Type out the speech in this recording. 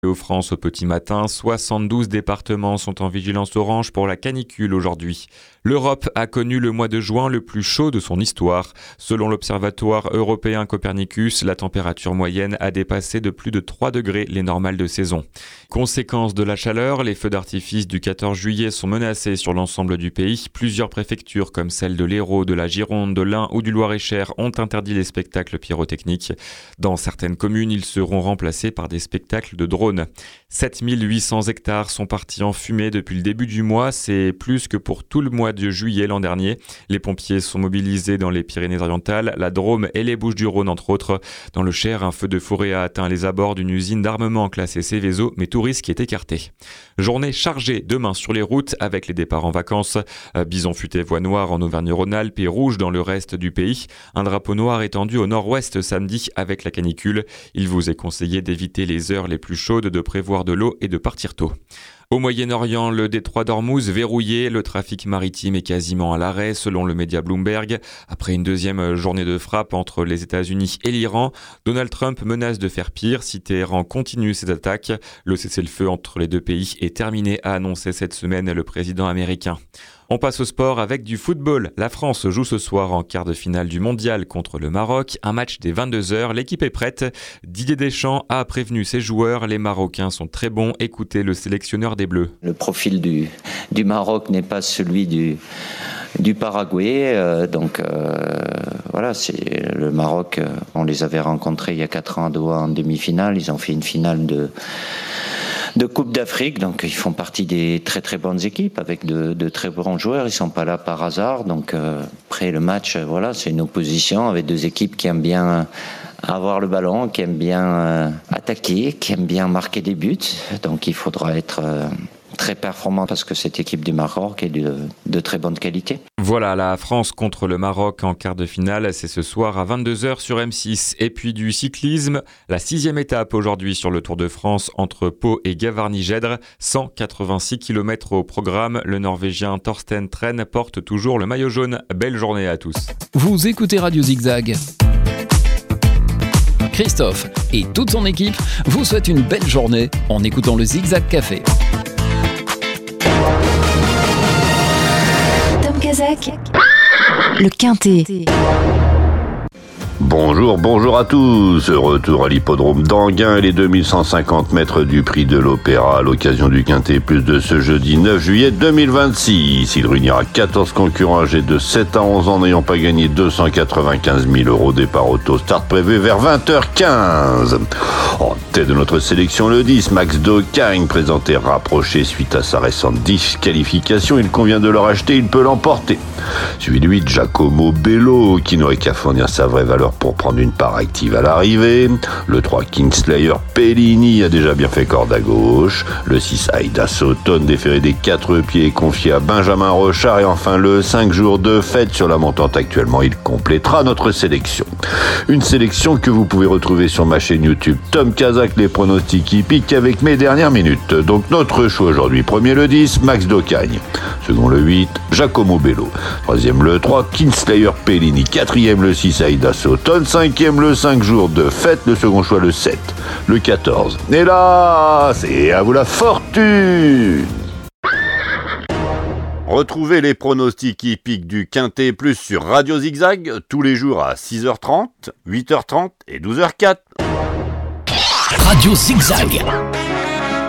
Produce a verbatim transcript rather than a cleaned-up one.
Météo France au petit matin, soixante-douze départements sont en vigilance orange pour la canicule aujourd'hui. L'Europe a connu le mois de juin le plus chaud de son histoire. Selon l'Observatoire européen Copernicus, la température moyenne a dépassé de plus de trois degrés les normales de saison. Conséquence de la chaleur, les feux d'artifice du quatorze juillet sont menacés sur l'ensemble du pays. Plusieurs préfectures comme celles de l'Hérault, de la Gironde, de l'Ain ou du Loir-et-Cher ont interdit les spectacles pyrotechniques. Dans certaines communes, ils seront remplacés par des spectacles de drones. sept mille huit cents hectares sont partis en fumée depuis le début du mois, c'est plus que pour tout le mois de juillet l'an dernier. Les pompiers sont mobilisés dans les Pyrénées-Orientales, la Drôme et les Bouches-du-Rhône entre autres. Dans le Cher, un feu de forêt a atteint les abords d'une usine d'armement classée Seveso, mais tout risque est écarté. Journée chargée demain sur les routes avec les départs en vacances. Bison futé voie noire en Auvergne-Rhône-Alpes et rouge dans le reste du pays. Un drapeau noir étendu au nord-ouest samedi avec la canicule. Il vous est conseillé d'éviter les heures les plus chaudes, de prévoir de l'eau et de partir tôt. Au Moyen-Orient, le détroit d'Ormuz verrouillé, le trafic maritime est quasiment à l'arrêt selon le média Bloomberg. Après une deuxième journée de frappe entre les États-Unis et l'Iran, Donald Trump menace de faire pire si Téhéran continue ses attaques. Le cessez-le-feu entre les deux pays est terminé, a annoncé cette semaine le président américain. On passe au sport avec du football. La France joue ce soir en quart de finale du mondial contre le Maroc. Un match dès vingt-deux heures. L'équipe est prête. Didier Deschamps a prévenu ses joueurs. Les Marocains sont très bons. Écoutez le sélectionneur des Bleus. Le profil du, du Maroc n'est pas celui du, du Paraguay. Euh, donc euh, voilà, c'est le Maroc. Euh, on les avait rencontrés il y a quatre ans à Doha en demi-finale. Ils ont fait une finale de... de Coupe d'Afrique, donc ils font partie des très très bonnes équipes avec de, de très bons joueurs. Ils sont pas là par hasard. Donc euh, après le match, euh, voilà, c'est une opposition avec deux équipes qui aiment bien avoir le ballon, qui aiment bien euh, attaquer, qui aiment bien marquer des buts. Donc il faudra être euh, très performant parce que cette équipe du Maroc est de, de très bonne qualité. Voilà, la France contre le Maroc en quart de finale, c'est ce soir à vingt-deux heures sur M six. Et puis du cyclisme, la sixième étape aujourd'hui sur le Tour de France entre Pau et Gavarnie-Gèdre. cent quatre-vingt-six kilomètres au programme. Le Norvégien Thorsten Tren porte toujours le maillot jaune. Belle journée à tous. Vous écoutez Radio Zigzag. Christophe et toute son équipe vous souhaitent une belle journée en écoutant le Zigzag Café. Tom Kazak, le Quintet. Bonjour, bonjour à tous. Retour à l'hippodrome d'Anguin et les deux mille cent cinquante mètres du prix de l'Opéra à l'occasion du Quintet Plus de ce jeudi neuf juillet deux mille vingt-six. Il réunira quatorze concurrents âgés de sept à onze ans n'ayant pas gagné deux cent quatre-vingt-quinze mille euros. Départ auto start prévu vers vingt heures quinze. En tête de notre sélection, le dix, Max D'Ocagne, présenté rapproché suite à sa récente disqualification. Il convient de le racheter, il peut l'emporter. Suivi de huit, Giacomo Bello, qui n'aurait qu'à fournir sa vraie valeur pour prendre une part active à l'arrivée. Le trois, Kingslayer Pellini, a déjà bien fait corde à gauche. Le six, Aida Sauton, déféré des quatre pieds, confié à Benjamin Rochard. Et enfin le cinq, Jours de fête sur la montante actuellement. Il complétera notre sélection. Une sélection que vous pouvez retrouver sur ma chaîne YouTube Tom Kazak, les pronostics hippiques avec mes dernières minutes. Donc notre choix aujourd'hui. Premier le dix, Max D'Ocagne. Second le huit, Giacomo Bello. Troisième le trois, Kingslayer Pellini. Quatrième le six, Aida Sauton. Cinquième le cinq, Jours de fête. Le second choix le sept, le quatorze. Et là, c'est à vous la fortune. Retrouvez les pronostics hippiques du Quintet Plus sur Radio Zigzag tous les jours à six heures trente, huit heures trente et douze heures zéro quatre. Radio Zigzag.